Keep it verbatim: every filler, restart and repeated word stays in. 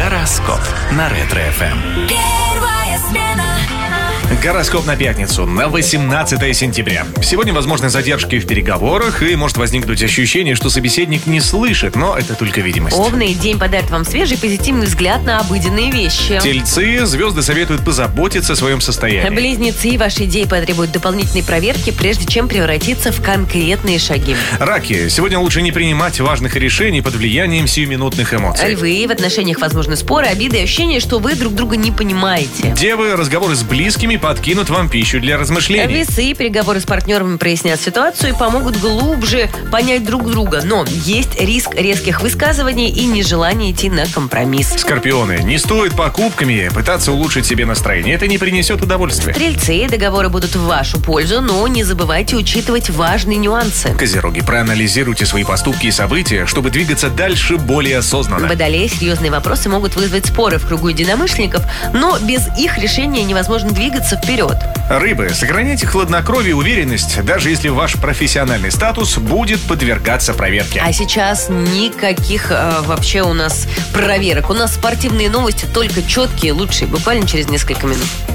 Гороскоп на Ретро-эф эм. Первая смена. Гороскоп на пятницу, на восемнадцатое сентября. Сегодня возможны задержки в переговорах и может возникнуть ощущение, что собеседник не слышит, но это только видимость. Овны, день подарит вам свежий позитивный взгляд на обыденные вещи. Тельцы, звезды советуют позаботиться о своем состоянии. Близнецы, ваши идеи потребуют дополнительной проверки, прежде чем превратиться в конкретные шаги. Раки, сегодня лучше не принимать важных решений под влиянием сиюминутных эмоций. Львы, в отношениях возможны споры, обиды и ощущение, что вы друг друга не понимаете. Девы, разговоры с близкими подкинут вам пищу для размышлений. Весы, переговоры с партнерами прояснят ситуацию и помогут глубже понять друг друга. Но есть риск резких высказываний и нежелание идти на компромисс. Скорпионы, не стоит покупками пытаться улучшить себе настроение. Это не принесет удовольствия. Стрельцы, договоры будут в вашу пользу, но не забывайте учитывать важные нюансы. Козероги, проанализируйте свои поступки и события, чтобы двигаться дальше более осознанно. Водолеи, серьезные вопросы могут вызвать споры в кругу единомышленников, но без их решения невозможно двигаться вперед. Рыбы, сохраняйте хладнокровие и уверенность, даже если ваш профессиональный статус будет подвергаться проверке. А сейчас никаких э, вообще у нас проверок. У нас спортивные новости только четкие, лучшие, буквально через несколько минут.